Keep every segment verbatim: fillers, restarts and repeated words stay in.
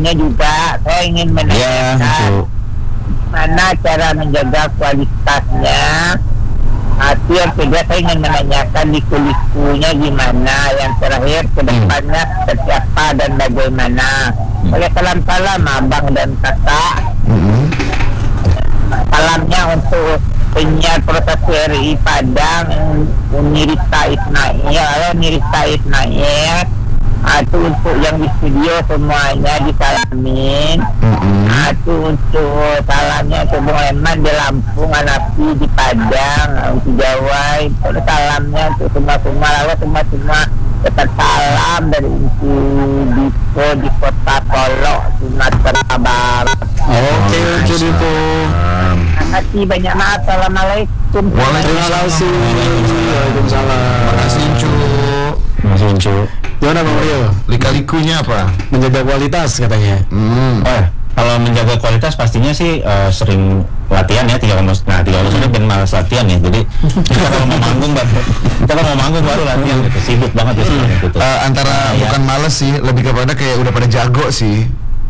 maunya juga saya ingin menanyakan Ya, mana cara menjaga kualitasnya. Itu yang kedua saya ingin menanyakan liku-likunya gimana. Yang terakhir kedepannya seperti apa dan bagaimana. Oleh salam-salam abang dan kakak. Salamnya untuk penyiar Proses R I Padang Nirita Ismail Nirita Ismail. Itu untuk yang di studio semuanya disalamin. Itu untuk salamnya ke Bung Eman di Lampung, Anapi di Padang, untuk Jawa. Itu salamnya untuk semua-semua, lalu semua-semua tetap salam dari Inti Dipo di Kota Solo, Sumatera Barat. Oke, oke Dipo. Terima kasih banyak. Assalamualaikum. Waalaikumsalam. Waalaikumsalam. Makasih Incu. Makasih Incu. Gimana Bang Rio? Lika-likunya apa? Menjaga kualitas katanya. Hmm. Oh, kalau menjaga kualitas pastinya sih uh, sering latihan ya, tiga koma nah tiga koma ben malas latihan ya. Jadi kita kalau mau manggung baru kita kalau mau manggung baru latihan gitu. Sibuk banget ya sebenarnya gitu. Uh, antara Nah, bukan ya. males sih, lebih kepada kayak udah pada jago sih.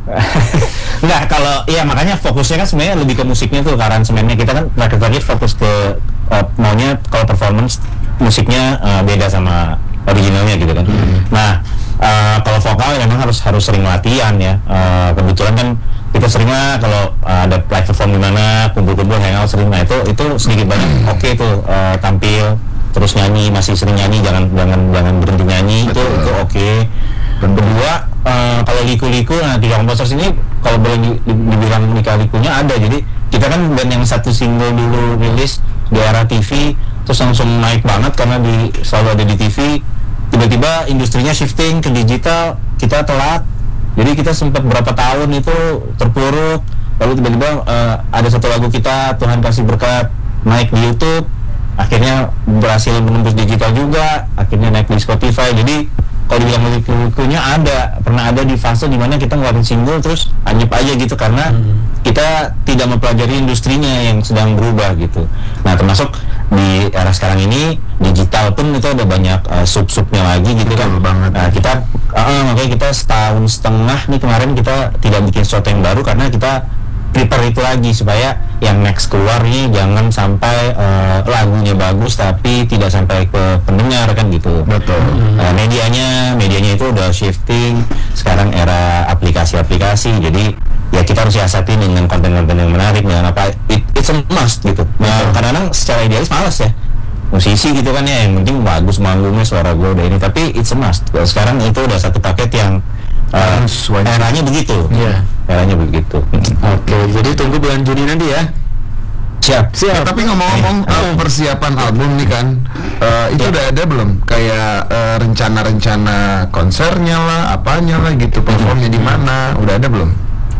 Enggak, kalau iya makanya fokusnya kan sebenarnya lebih ke musiknya tuh, aransemennya kita kan terakhir-terakhir fokus ke uh, maunya kalau performance musiknya uh, beda sama originalnya gitu kan. Hmm. Nah, uh, kalau vokal memang harus harus sering latihan ya. Uh, kebetulan kan kita seringnya kalau uh, ada live perform di mana kumpul-kumpul hangout sering, nah itu itu sedikit banyak oke okay tuh uh, tampil terus nyanyi, masih sering nyanyi, jangan jangan jangan berhenti nyanyi. Betul. itu itu oke. Okay. Dan kedua uh, kalau liku-liku, nah tiga komposer ini kalau boleh di, di, dibilang lika-likunya ada. Jadi kita kan band yang satu single dulu rilis di era T V terus langsung naik banget karena di selalu ada di T V. Tiba-tiba industrinya shifting ke digital, kita telat. Jadi kita sempat berapa tahun itu terpuruk. Lalu tiba-tiba uh, ada satu lagu kita Tuhan Kasih Berkat naik di YouTube, akhirnya berhasil menembus digital juga, akhirnya naik di Spotify. Jadi kalau dibilang liku-likunya ada, pernah ada di fase dimana kita ngeluarin single terus anyep aja gitu karena hmm. kita tidak mempelajari industrinya yang sedang berubah gitu. Nah termasuk di era sekarang ini digital pun itu ada banyak uh, sub-subnya lagi gitu. Betul kan. banget. Nah kita uh, makanya kita setahun setengah nih kemarin kita tidak bikin sesuatu yang baru karena kita prepare itu lagi supaya yang next keluar nih jangan sampai uh, lagunya bagus tapi tidak sampai ke pendengar kan gitu. Betul. Uh, medianya medianya itu udah shifting sekarang era aplikasi-aplikasi, jadi ya kita harus siasatin dengan konten-konten yang menarik dengan apa it, it's a must gitu. Nah kadang-kadang secara idealis malas ya musisi gitu kan ya, yang penting bagus manggungnya, suara gue udah ini, tapi it's a must. Sekarang itu udah satu paket yang Uh, eranya begitu, yeah. eranya begitu. Oke, okay, jadi tunggu bulan Juni nanti ya. Siap, Ya, siap. tapi ngomong-ngomong uh, persiapan album nih kan, uh, itu ya. Udah ada belum? Kayak uh, rencana-rencana konsernya lah, apanya lah gitu, performnya di mana? Udah ada belum?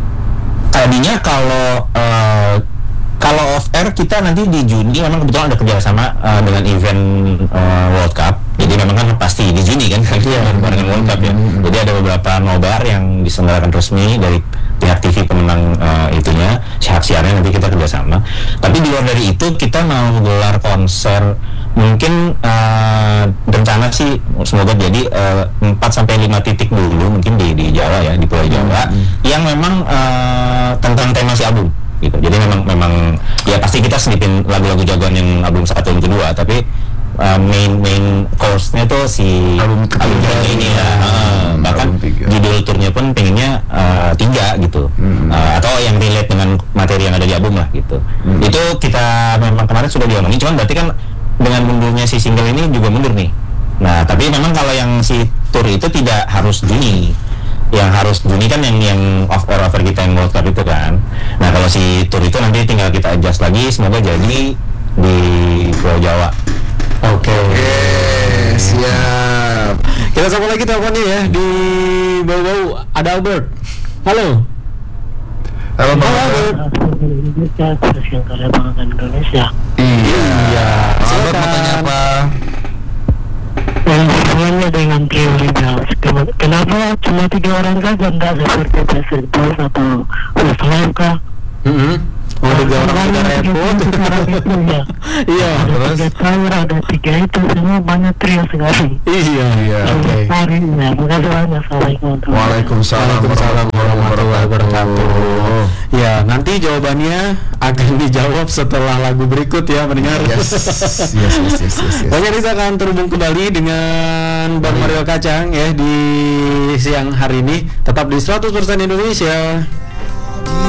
Tadinya kalau uh, kalau off air kita nanti di Juni memang kebetulan ada kerjasama uh, dengan event uh, World Cup. Jadi memang kan pasti di Juni kan, yeah. barengan World Cup ya. Mm-hmm. Jadi ada beberapa nobar yang diselenggarakan resmi dari pihak T V pemenang uh, itunya, hak siarnya nanti kita kerjasama. Tapi di luar dari itu kita mau gelar konser mungkin uh, rencana sih semoga jadi uh, empat sampai lima titik dulu mungkin di di Jawa ya, di Pulau Jawa mm-hmm. yang memang uh, tentang tema si album. Gitu. Jadi memang memang ya pasti kita selipin lagu-lagu jagoan yang album satu dan kedua, tapi uh, main main course-nya tuh si album ketiga ini ya. Uh, bahkan judul turnya pun pengennya uh, tiga gitu, hmm. uh, atau yang relate dengan materi yang ada di album lah gitu. Hmm. Itu kita memang kemarin sudah diomongin, cuman berarti kan dengan mundurnya si single ini juga mundur nih. Nah tapi memang kalau yang si tour itu tidak harus Juni. Yang harus Juni kan yang yang off air offer kita yang World Cup itu kan. Nah kalau si tour itu nanti tinggal kita adjust lagi, semoga jadi di Pulau Jawa. Oke, okay. okay, siap. Kita sambung lagi teleponnya ya di bau-bau ada Albert. Halo. Halo Bang Albert. Indonesia. Iya. Albert mau tanya apa? Yang hubungannya dengan teori Gauss, kenapa cuma tiga orang saja, enggak seperti Presiden Gauss atau Westlife kah? Mm-hmm. Oh, tiga orang tidak repot. Ya. Iya. Ada tiga tower, ada tiga itu, semua banyak trio sekali. Iya, iya. Oke. Hari ini, makasih banyak. Assalamualaikum. Waalaikumsalam warahmatullahi nanti jawabannya akan dijawab setelah lagu berikut ya mendengar. Yes, yes, yes, yes, yes, yes. Banyak kita akan terhubung kembali dengan Bang Mario Kacang ya di siang hari ini. Tetap di seratus persen Indonesia.